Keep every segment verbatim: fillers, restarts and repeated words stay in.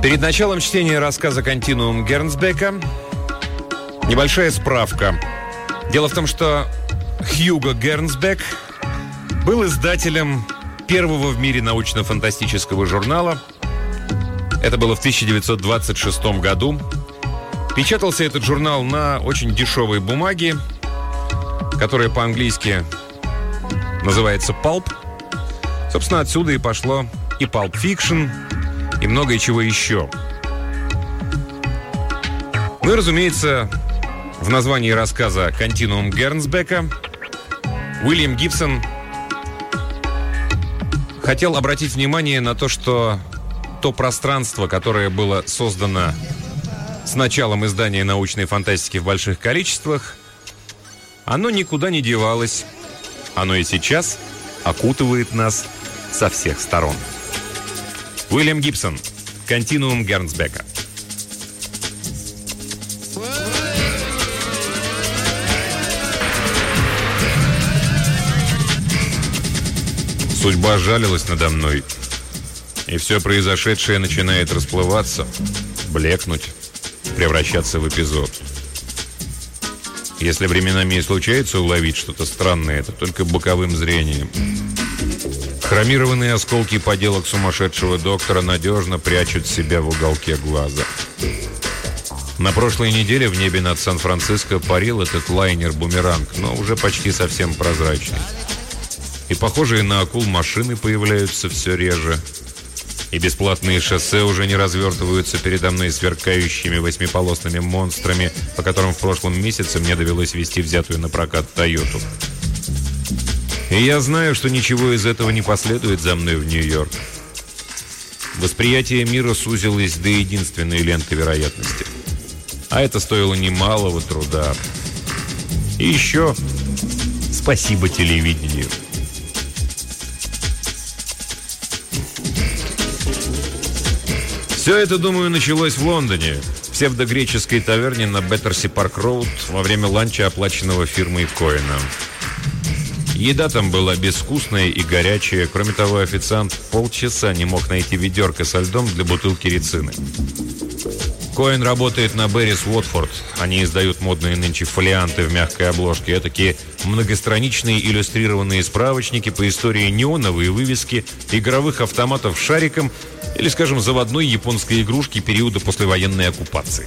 Перед началом чтения рассказа «Континуум» Гернсбека небольшая справка. Дело в том, что Хьюго Гернсбек был издателем первого в мире научно-фантастического журнала. Это было в тысяча девятьсот двадцать шестом году. Печатался этот журнал на очень дешевой бумаге, которая по-английски называется «Pulp». Собственно, отсюда и пошло и «Pulp Fiction», и многое чего еще. Ну и, разумеется, в названии рассказа «Континуум» Гернсбека Уильям Гибсон хотел обратить внимание на то, что то пространство, которое было создано с началом издания научной фантастики в больших количествах, оно никуда не девалось. Оно и сейчас окутывает нас со всех сторон. Уильям Гибсон. «Континуум» Гернсбека. Судьба жалилась надо мной, и все произошедшее начинает расплываться, блекнуть, превращаться в эпизод. Если временами и случается уловить что-то странное, это только боковым зрением. Хромированные осколки поделок сумасшедшего доктора надежно прячут себя в уголке глаза. На прошлой неделе в небе над Сан-Франциско парил этот лайнер-бумеранг, но уже почти совсем прозрачный. И похожие на акул машины появляются все реже. И бесплатные шоссе уже не развертываются передо мной сверкающими восьмиполосными монстрами, по которым в прошлом месяце мне довелось везти взятую на прокат «Тойоту». И я знаю, что ничего из этого не последует за мной в Нью-Йорк. Восприятие мира сузилось до единственной ленты вероятности. А это стоило немалого труда. И еще спасибо телевидению. Все это, думаю, началось в Лондоне, в псевдогреческой таверне на Беттерси-Парк-Роуд во время ланча, оплаченного фирмой Коэна. Еда там была безвкусная и горячая. Кроме того, официант полчаса не мог найти ведерко со льдом для бутылки рицины. Коэн работает на Беррис Уотфорд. Они издают модные нынче фолианты в мягкой обложке. Это такие многостраничные иллюстрированные справочники по истории неоновой вывески, игровых автоматов с шариком или, скажем, заводной японской игрушки периода послевоенной оккупации.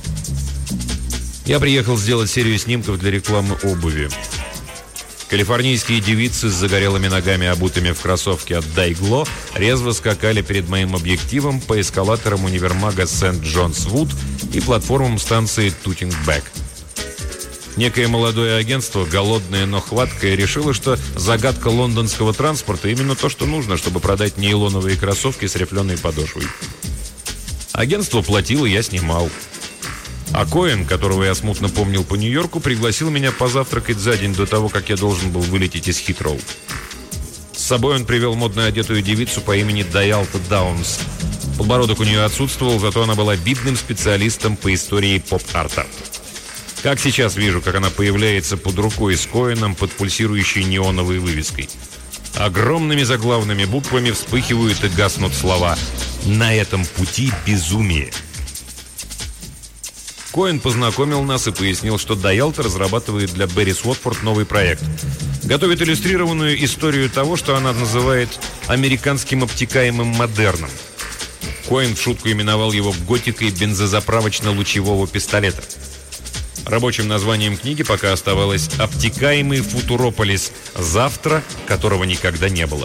Я приехал сделать серию снимков для рекламы обуви. Калифорнийские девицы с загорелыми ногами, обутыми в кроссовки от Дайгло, резво скакали перед моим объективом по эскалаторам универмага Сент-Джонс-Вуд и платформам станции Тутинг-Бэк. Некое молодое агентство, голодное, но хваткое, решило, что загадка лондонского транспорта именно то, что нужно, чтобы продать нейлоновые кроссовки с рифленой подошвой. Агентство платило, я снимал. А Коэн, которого я смутно помнил по Нью-Йорку, пригласил меня позавтракать за день до того, как я должен был вылететь из Хитроу. С собой он привел модно одетую девицу по имени Дайалта Даунс. Подбородок у нее отсутствовал, зато она была видным специалистом по истории поп-арта. Как сейчас вижу, как она появляется под рукой с Коэном под пульсирующей неоновой вывеской. Огромными заглавными буквами вспыхивают и гаснут слова «На этом пути безумие». Коэн познакомил нас и пояснил, что Дайалта разрабатывает для Беррис Уотфорд новый проект. Готовит иллюстрированную историю того, что она называет американским обтекаемым модерном. Коэн в шутку именовал его готикой бензозаправочно-лучевого пистолета. Рабочим названием книги пока оставалось «Обтекаемый футурополис. Завтра, которого никогда не было».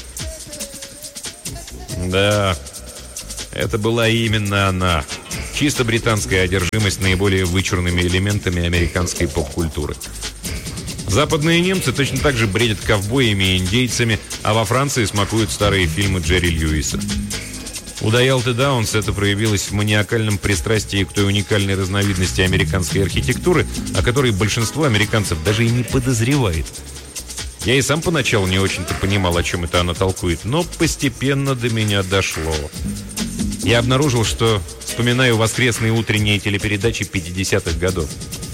Да, это была именно она. Чисто британская одержимость наиболее вычурными элементами американской поп-культуры. Западные немцы точно так же бредят ковбоями и индейцами, а во Франции смакуют старые фильмы Джерри Льюиса. У Дайалты Даунс это проявилось в маниакальном пристрастии к той уникальной разновидности американской архитектуры, о которой большинство американцев даже и не подозревает. Я и сам поначалу не очень-то понимал, о чем это она толкует, но постепенно до меня дошло. Я обнаружил, что вспоминаю воскресные утренние телепередачи пятидесятых годов.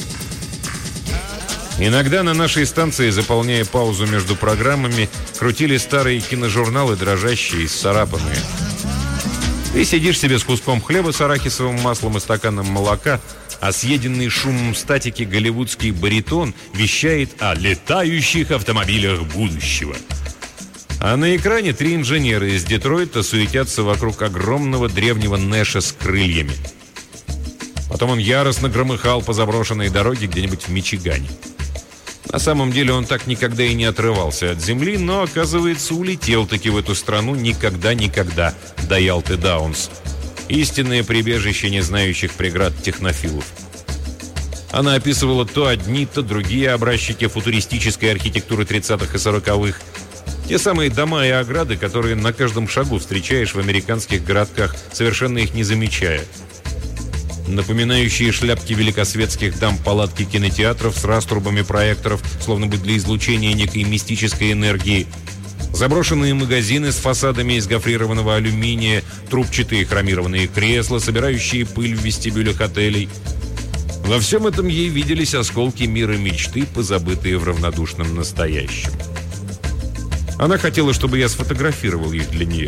Иногда на нашей станции, заполняя паузу между программами, крутили старые киножурналы, дрожащие и исцарапанные. Ты сидишь себе с куском хлеба с арахисовым маслом и стаканом молока, а съеденный шумом статики голливудский баритон вещает о летающих автомобилях будущего. А на экране три инженера из Детройта суетятся вокруг огромного древнего Нэша с крыльями. Потом он яростно громыхал по заброшенной дороге где-нибудь в Мичигане. На самом деле он так никогда и не отрывался от земли, но, оказывается, улетел-таки в эту страну никогда-никогда, до Ялты Даунс. Истинное прибежище не знающих преград технофилов. Она описывала то одни, то другие образчики футуристической архитектуры тридцатых и сороковых. Те самые дома и ограды, которые на каждом шагу встречаешь в американских городках, совершенно их не замечая. Напоминающие шляпки великосветских дам палатки кинотеатров с раструбами проекторов, словно бы для излучения некой мистической энергии. Заброшенные магазины с фасадами из гофрированного алюминия, трубчатые хромированные кресла, собирающие пыль в вестибюлях отелей. Во всем этом ей виделись осколки мира мечты, позабытые в равнодушном настоящем. Она хотела, чтобы я сфотографировал их для нее.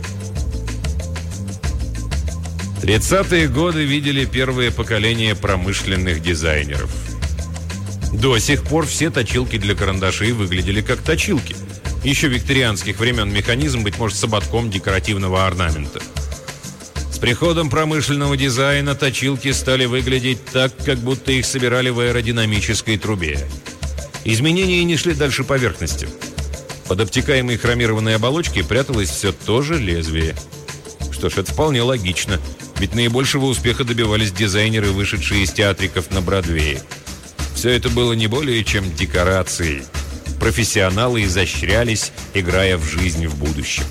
тридцатые годы видели первое поколение промышленных дизайнеров. До сих пор все точилки для карандашей выглядели как точилки. Еще викторианских времен механизм, быть может, с ободком декоративного орнамента. С приходом промышленного дизайна точилки стали выглядеть так, как будто их собирали в аэродинамической трубе. Изменения не шли дальше поверхности. Под обтекаемой хромированной оболочкой пряталось все то же лезвие. Что ж, это вполне логично, ведь наибольшего успеха добивались дизайнеры, вышедшие из театриков на Бродвее. Все это было не более чем декорацией. Профессионалы изощрялись, играя в жизнь в будущем.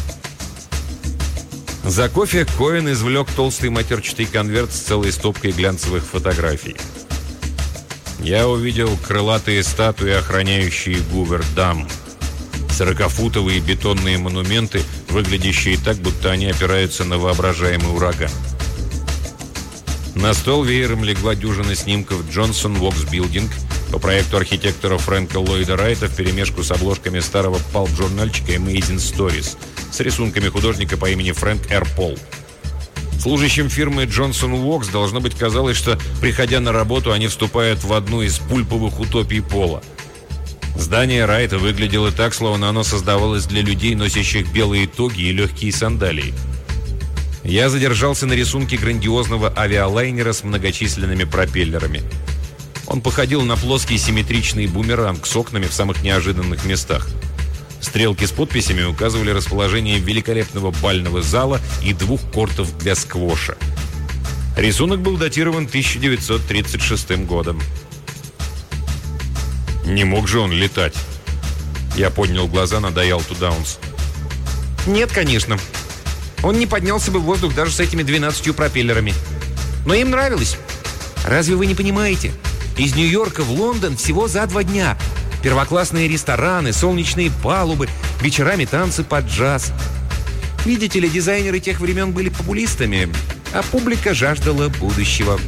За кофе Коэн извлек толстый матерчатый конверт с целой стопкой глянцевых фотографий. Я увидел крылатые статуи, охраняющие Гувер-Дам. Сорокафутовые бетонные монументы, выглядящие так, будто они опираются на воображаемый ураган. На стол веером легла дюжина снимков Джонсон Вокс Билдинг по проекту архитектора Фрэнка Ллойда Райта вперемешку с обложками старого палп-журнальчика Amazing Stories с рисунками художника по имени Фрэнк Р. Пол. Служащим фирмы Джонсон Вокс должно быть казалось, что, приходя на работу, они вступают в одну из пульповых утопий Пола. Здание Райта выглядело так, словно оно создавалось для людей, носящих белые тоги и легкие сандалии. Я задержался на рисунке грандиозного авиалайнера с многочисленными пропеллерами. Он походил на плоский симметричный бумеранг с окнами в самых неожиданных местах. Стрелки с подписями указывали расположение великолепного бального зала и двух кортов для сквоша. Рисунок был датирован тысяча девятьсот тридцать шестым годом. Не мог же он летать. Я поднял глаза на Ялту Даунс. Нет, конечно. Он не поднялся бы в воздух даже с этими двенадцатью пропеллерами. Но им нравилось. Разве вы не понимаете? Из Нью-Йорка в Лондон всего за два дня. Первоклассные рестораны, солнечные палубы, вечерами танцы под джаз. Видите ли, дизайнеры тех времен были популистами, а публика жаждала будущего.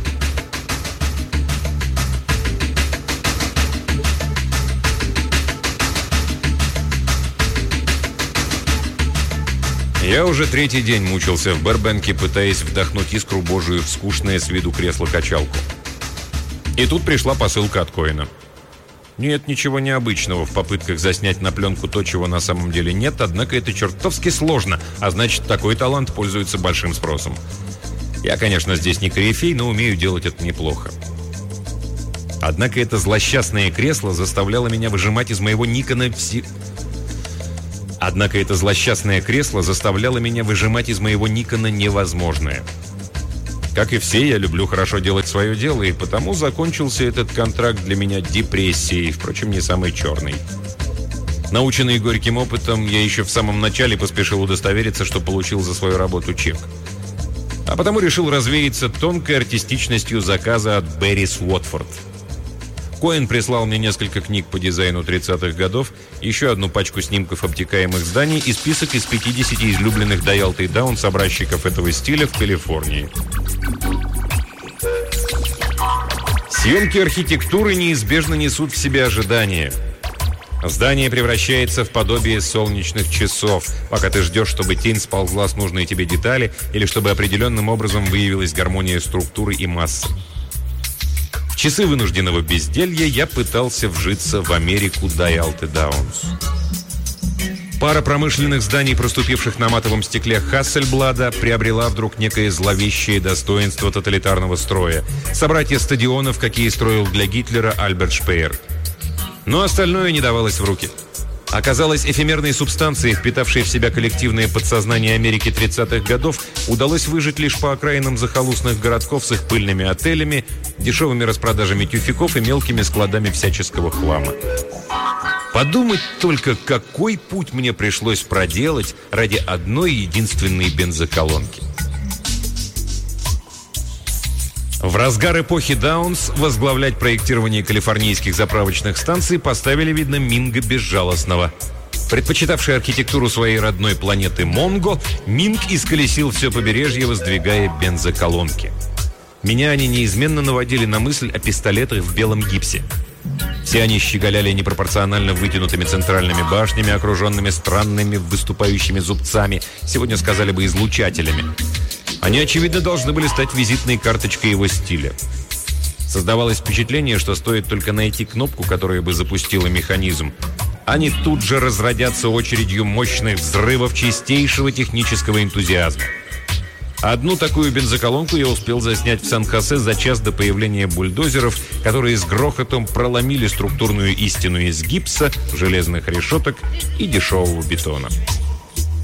Я уже третий день мучился в Бербенке, пытаясь вдохнуть искру Божию в скучное с виду кресло-качалку. И тут пришла посылка от Коэна. Нет ничего необычного в попытках заснять на пленку то, чего на самом деле нет, однако это чертовски сложно, а значит, такой талант пользуется большим спросом. Я, конечно, здесь не корифей, но умею делать это неплохо. Однако это злосчастное кресло заставляло меня выжимать из моего Никона все... Однако это злосчастное кресло заставляло меня выжимать из моего Никона невозможное. Как и все, я люблю хорошо делать свое дело, и потому закончился этот контракт для меня депрессией, впрочем, не самой черной. Наученный горьким опытом, я еще в самом начале поспешил удостовериться, что получил за свою работу чек. А потому решил развеяться тонкой артистичностью заказа от Беррис Уотфорд. Коэн прислал мне несколько книг по дизайну тридцатых годов, еще одну пачку снимков обтекаемых зданий и список из пятидесяти излюбленных до Ялты Даунс образчиков этого стиля в Калифорнии. Съемки архитектуры неизбежно несут в себе ожидания. Здание превращается в подобие солнечных часов, пока ты ждешь, чтобы тень сползла с нужной тебе детали или чтобы определенным образом выявилась гармония структуры и массы. В часы вынужденного безделья я пытался вжиться в Америку Дайалты Даунс. Пара промышленных зданий, проступивших на матовом стекле Хассельблада, приобрела вдруг некое зловещее достоинство тоталитарного строя. Собратья стадионов, какие строил для Гитлера Альберт Шпеер. Но остальное не давалось в руки. Оказалось, эфемерной субстанцией, впитавшей в себя коллективное подсознание Америки тридцатых годов, удалось выжить лишь по окраинам захолустных городков с их пыльными отелями, дешевыми распродажами тюфяков и мелкими складами всяческого хлама. Подумать только, какой путь мне пришлось проделать ради одной единственной бензоколонки. В разгар эпохи Даунс возглавлять проектирование калифорнийских заправочных станций поставили, видно, Минга Безжалостного. Предпочитавший архитектуру своей родной планеты Монго, Минг исколесил все побережье, воздвигая бензоколонки. Меня они неизменно наводили на мысль о пистолетах в белом гипсе. Все они щеголяли непропорционально вытянутыми центральными башнями, окруженными странными выступающими зубцами, сегодня сказали бы излучателями. Они, очевидно, должны были стать визитной карточкой его стиля. Создавалось впечатление, что стоит только найти кнопку, которая бы запустила механизм. Они тут же разродятся очередью мощных взрывов чистейшего технического энтузиазма. Одну такую бензоколонку я успел заснять в Сан-Хосе за час до появления бульдозеров, которые с грохотом проломили структурную истину из гипса, железных решеток и дешевого бетона.